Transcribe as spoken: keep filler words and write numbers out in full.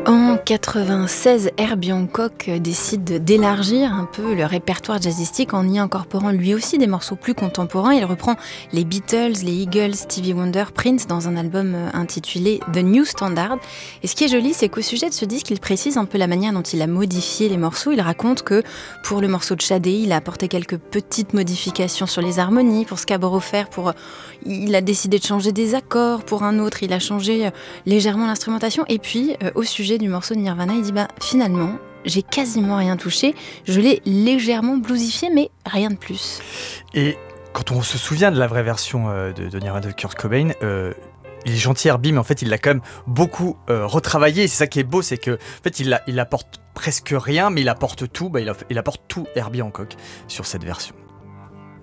En quatre-vingt-seize, Herbie Hancock décide d'élargir un peu le répertoire jazzistique en y incorporant lui aussi des morceaux plus contemporains. Il reprend les Beatles, les Eagles, Stevie Wonder, Prince dans un album intitulé The New Standard. Et ce qui est joli, c'est qu'au sujet de ce disque, il précise un peu la manière dont il a modifié les morceaux. Il raconte que pour le morceau de Shadé, il a apporté quelques petites modifications sur les harmonies. Pour Scarborough Fair, pour... il a décidé de changer des accords. Pour un autre, il a changé légèrement l'instrumentation. Et puis, euh, au sujet du morceau de Nirvana, il dit bah finalement j'ai quasiment rien touché, je l'ai légèrement bluesifié mais rien de plus. Et quand on se souvient de la vraie version euh, de, de Nirvana de Kurt Cobain, euh, il est gentil Herbie, mais en fait il l'a quand même beaucoup euh, retravaillé. Et c'est ça qui est beau, c'est que en fait il, a, il apporte presque rien, mais il apporte tout. Bah, il, a, il apporte tout Herbie Hancock sur cette version.